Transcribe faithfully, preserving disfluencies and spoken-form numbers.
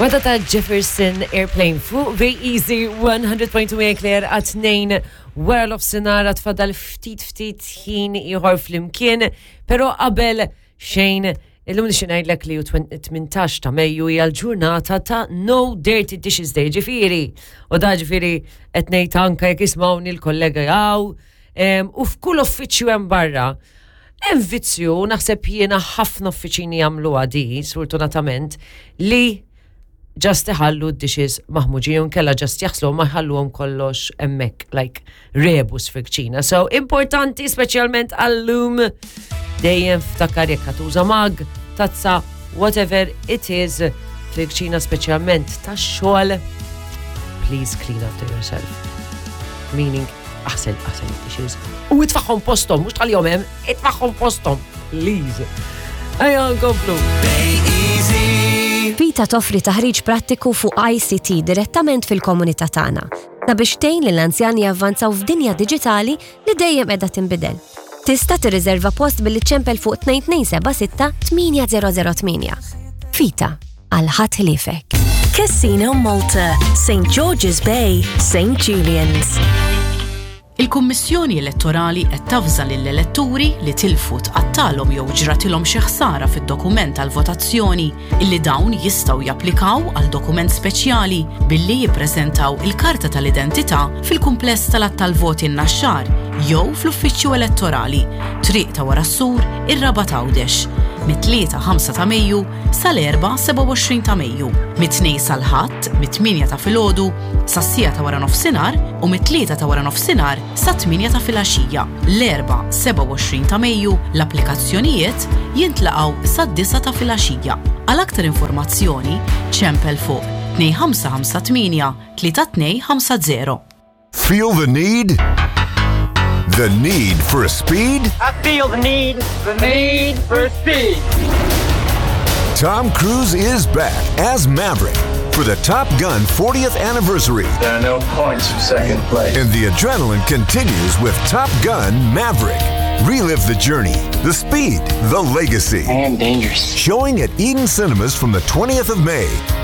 Wada ta' Jefferson Airplane fuq V E Z one hundred point two Eclair għat-tnejn World of Sinar għat-fadal ftit ftit ħin iħor fl-imkien, pero qabel xejn illum nixinajdlek li tmintax ta' Mejju hija l-ġurnata ta' No Dirty Dishes Day, ġifieri. U da ġifieri qed ngħid anke jekk ismawni l-kollega jaw u f'kull uffiċċju hemm barra. Hemm vizzju naħseb jiena ħafna uffiċini jagħmluha di sfortunatament li just iħallu d-dishes maħmuġin kella just jaħslu ma jħalluhom kollox hemmhekk like rebus fil-kċina. So importanti speċjalment għallum dejjem ftakar jekk tuża mag, tazza, whatever it is fil-kċina speċjalment tax-xogħol. Please clean after yourself. Meaning aħsel aħsel id-dishes u itfaħħom posthom, mhux tal-jom hemm, itfaħħom posthom. Please. Ejja nkomplu. Vita toffri taħriġ prattiku fuq I C T direttament fil-komunità tagħna sabiex tgħin lill-anzjani javvanzaw f'dinja diġitali li dejjem qiegħda tinbidel. Tista' tirriserva post billi ċempel fuq two two seven six eight zero zero eight. Vita għal ħadd ħliefek. Casino Malta, Saint George's Bay, Saint Julian's. Il-Kummissjoni Elettorali qed tafża lill-elettori li tilfu tqattalhom jew ġratilhom xi ħsara fid-dokument tal-votazzjoni illi dawn jistgħu japplikaw għal dokument speċjali billi jippreżentaw il-karta tal-identità fil-kumpless tal-att tal-voti n-naxxar jew fl-uffiċċju elettorali triq ta' wara s-sur ir-Raba' Għawdex mit-tlieta ħamsa ta' Mejju sal-erba' seba' u għoxrin ta' Mejju, mit-tnejn sal-ħadd mit-tminja ta' filgħodu sas-sija ta' wara nofsinhar u mit-tlieta ta' wara nofsinhar sa' tminja ta' filgħaxija. L-erba' seba' u għoxrin ta' Mejju l-applikazzjonijiet jintlaqgħu sad-disa ta' filgħaxija. Għal aktar informazzjoni ċempel fuq two five five eight three two five zero. Feel the need? The need for speed? I feel the need, the need for speed. Tom Cruise is back as Maverick for the Top Gun fortieth anniversary. There are no points for second place. And the adrenaline continues with Top Gun Maverick. Relive the journey, the speed, the legacy. I am dangerous. Showing at Eden Cinemas from the twentieth of May.